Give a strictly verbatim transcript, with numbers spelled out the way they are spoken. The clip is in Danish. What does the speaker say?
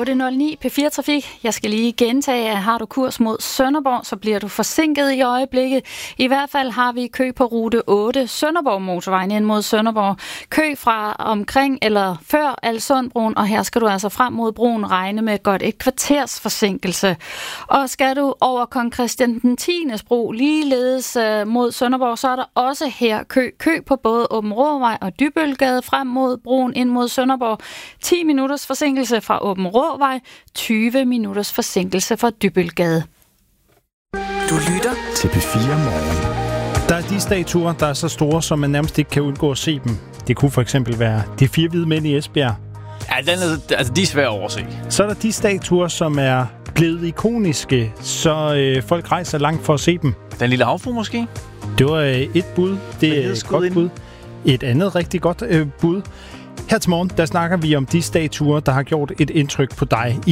otte nul ni P fire Trafik. Jeg skal lige gentage, at har du kurs mod Sønderborg, så bliver du forsinket i øjeblikket. I hvert fald har vi kø på rute otte, Sønderborg motorvejen ind mod Sønderborg. Kø fra omkring eller før Alsundbroen, og her skal du altså frem mod broen regne med godt et kvarters forsinkelse. Og skal du over Kong Christian den tiendes bro ligeledes øh, mod Sønderborg, så er der også her kø. Kø på både Åbenråvej og Dybølgade frem mod broen ind mod Sønderborg. ti minutters forsinkelse fra Åbenråvej, tyve minutters forsinkelse fra Dybølgade. Du lytter til P fire Morgen. Der er de statuer, der er så store, som man nærmest ikke kan undgå at se dem. Det kunne for eksempel være de fire hvide mænd i Esbjerg. Ja, den er, altså, de er svære at overse. Så er der de statuer, som er blevet ikoniske, så øh, folk rejser langt for at se dem. Den lille havfru måske? Det var øh, et bud. Det er et godt ind. bud. Et andet rigtig godt øh, bud. Her til morgen, der snakker vi om de statuer, der har gjort et indtryk på dig.